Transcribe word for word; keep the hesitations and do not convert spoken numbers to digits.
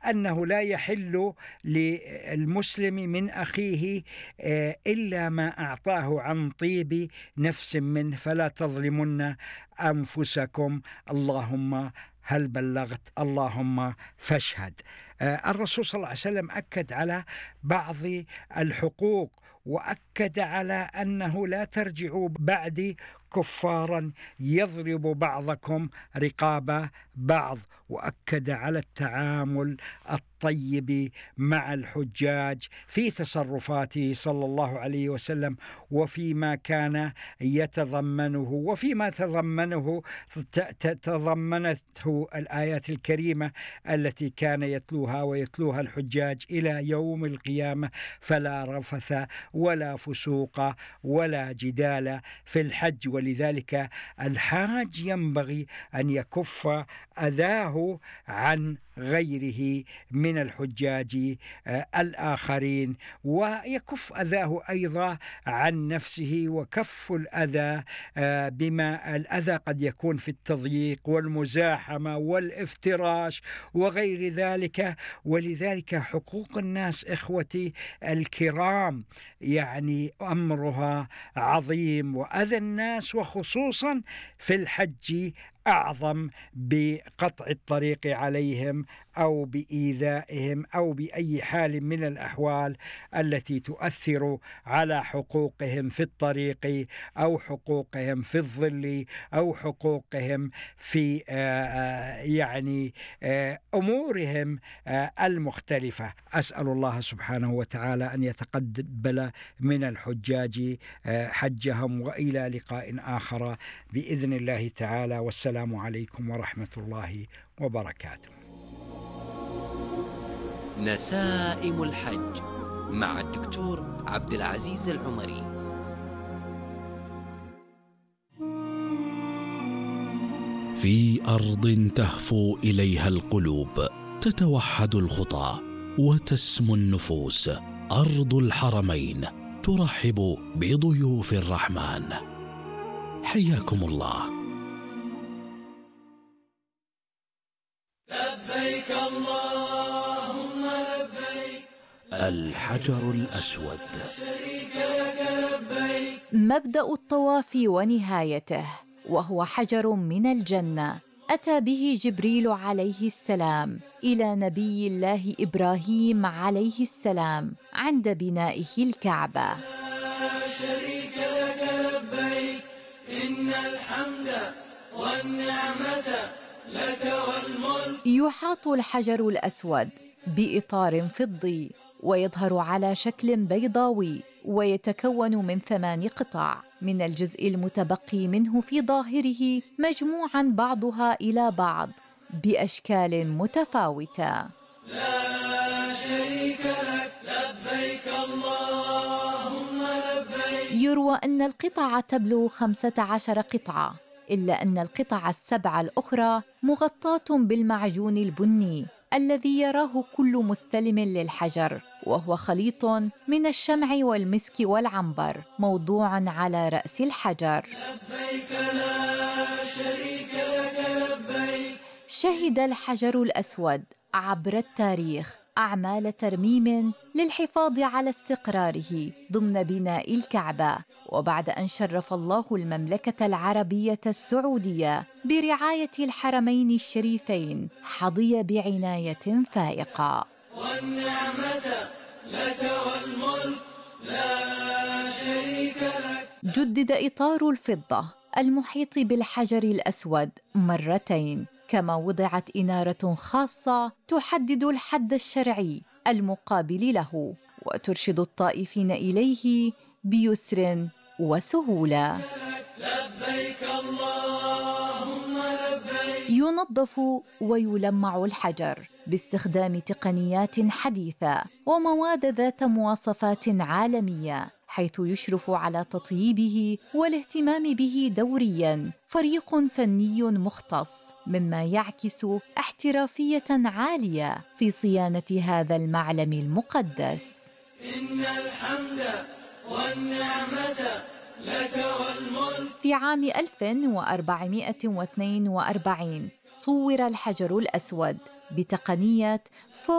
أنه لا يحل للمسلم من أخيه إلا ما أعطاه عن طيب نفس منه، فلا تظلمن أنفسكم، اللهم هل بلغت، اللهم فاشهد. الرسول صلى الله عليه وسلم أكد على بعض الحقوق، وأكد على أنه لا ترجعوا بعد كفارا يضرب بعضكم رقاب بعض، وأكد على التعامل الطيب مع الحجاج في تصرفاته صلى الله عليه وسلم، وفيما كان يتضمنه وفيما تضمنه تضمنته الآيات الكريمة التي كان يتلوها ويتلوها الحجاج إلى يوم القيامة: فلا رفث ولا فسوق ولا جدال في الحج. ولذلك الحاج ينبغي أن يكف أذاه عن غيره من الحجاج الآخرين، ويكف أذاه أيضا عن نفسه. وكف الأذى بما الأذى قد يكون في التضييق والمزاحمة والافتراش وغير ذلك. ولذلك حقوق الناس إخوتي الكرام يعني أمرها عظيم، وأذى الناس وخصوصا في الحج أعظم بقطع الطريق عليهم أو بإيذائهم أو بأي حال من الأحوال التي تؤثر على حقوقهم في الطريق أو حقوقهم في الظل أو حقوقهم في يعني أمورهم المختلفة. أسأل الله سبحانه وتعالى أن يتقبل من الحجاج حجهم، وإلى لقاء آخر بإذن الله تعالى، والسلام عليكم ورحمة الله وبركاته. نسائم الحج مع الدكتور عبد العزيز العمري. في أرض تهفو إليها القلوب، تتوحد الخطى وتسمو النفوس، أرض الحرمين ترحب بضيوف الرحمن. حياكم الله. لبيك اللهم لبيك. الحجر الأسود. شريك لك لبيك. مبدأ الطواف ونهايته، وهو حجر من الجنة أتى به جبريل عليه السلام إلى نبي الله إبراهيم عليه السلام عند بنائه الكعبة. لا شريك لك لبيك. إن الحمد والنعمة لك والملك. يحاط الحجر الأسود بإطار فضي، ويظهر على شكل بيضاوي، ويتكون من ثمان قطع من الجزء المتبقي منه في ظاهره مجموعاً بعضها إلى بعض بأشكال متفاوتة. لا شريك لك لبيك اللهم لبيك. يروى أن القطع تبلغ خمسة عشر قطعة، إلا أن القطع السبع الأخرى مغطاة بالمعجون البني الذي يراه كل مستلم للحجر، وهو خليط من الشمع والمسك والعنبر موضوع على رأس الحجر. لبيك لا شريك لك لبيك. شهد الحجر الأسود عبر التاريخ أعمال ترميم للحفاظ على استقراره ضمن بناء الكعبة، وبعد أن شرف الله المملكة العربية السعودية برعاية الحرمين الشريفين حظي بعناية فائقة. والنعمة لك والملك لا شريك لك. جدد إطار الفضة المحيط بالحجر الأسود مرتين، كما وضعت إنارة خاصة تحدد الحد الشرعي المقابل له وترشد الطائفين إليه بيسر وسهولة. لبيك اللهم لبيك. ينظف ويلمع الحجر باستخدام تقنيات حديثة ومواد ذات مواصفات عالمية، حيث يشرف على تطييبه والاهتمام به دورياً فريق فني مختص، مما يعكس احترافية عالية في صيانة هذا المعلم المقدس. إن الحمد والنعمة لك والملك. في عام ألف وأربعمائة واثنين وأربعين صور الحجر الأسود بتقنية